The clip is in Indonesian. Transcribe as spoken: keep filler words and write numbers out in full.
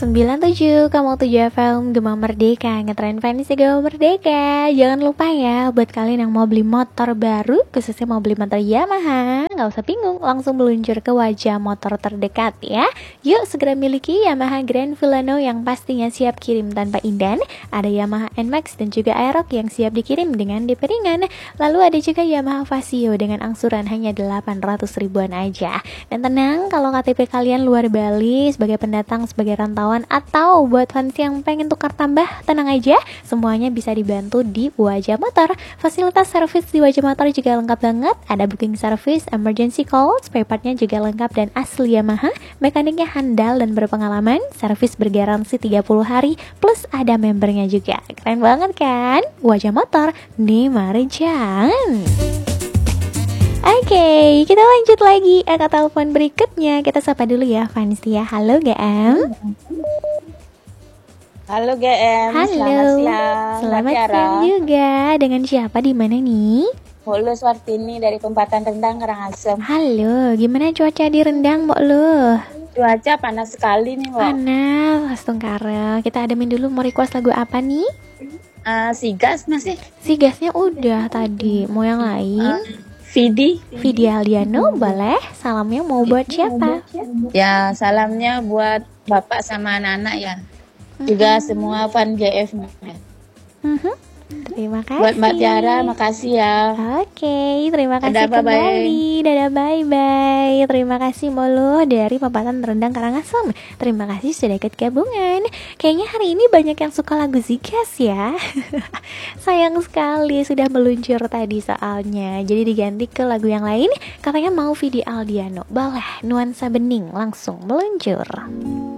sembilan puluh tujuh koma tujuh F M Gema Merdeka, ngetren fans Gema Merdeka. Jangan lupa ya, buat kalian yang mau beli motor baru, khususnya mau beli motor Yamaha, nggak usah bingung, langsung meluncur ke wajah motor terdekat ya. Yuk segera miliki Yamaha Grand Villano yang pastinya siap kirim tanpa inden. Ada Yamaha N Max dan juga Aerox yang siap dikirim dengan D P ringan. Lalu ada juga Yamaha Vasio dengan angsuran hanya delapan ratus ribuan aja. Dan tenang, kalau K T P kalian luar Bali sebagai pendatang, sebagai rantauan, atau buat fans yang pengen tukar tambah, tenang aja, semuanya bisa dibantu di Wajah Motor. Fasilitas servis di Wajah Motor juga lengkap banget. Ada booking service, emergency call, spare partnya juga lengkap dan asli Yamaha. Mekaniknya handal dan berpengalaman, servis bergaransi tiga puluh hari, plus ada membernya juga. Keren banget kan? Wajah Motor, nih mari jangan. Oke, okay, kita lanjut lagi ke telepon berikutnya. Kita sapa dulu ya, Vansia. Halo G M. Halo G M. Halo. Selamat siang. Selamat siang juga. Dengan siapa di mana nih? Mbok Lu Swartini dari Pempatan Rendang, Karangasem. Halo, gimana cuaca di Rendang, Mbok Lu? Cuaca panas sekali nih, Mbok. Panas, Tungkara. Kita ademin dulu, mau request lagu apa nih? Uh, si gas masih? Si gasnya udah tadi. Mau yang lain? Uh, Vidi. Vidi Aldiano, boleh? Salamnya mau buat siapa? Ya, salamnya buat bapak sama anak-anak ya. Mm-hmm. Juga semua fan J F. Mm-hmm. Terima kasih. Buat Mbak Tiara, makasih ya. Oke, okay, terima kasih Dadah, kembali. Dadah, bye-bye. Terima kasih Molo dari Pempatan Rendang, Karangasem. Terima kasih sudah ikut gabungan. Kayaknya hari ini banyak yang suka lagu Zigas ya. Sayang sekali sudah meluncur tadi soalnya. Jadi diganti ke lagu yang lain. Katanya mau Vidi Aldiano. Boleh, nuansa bening langsung meluncur.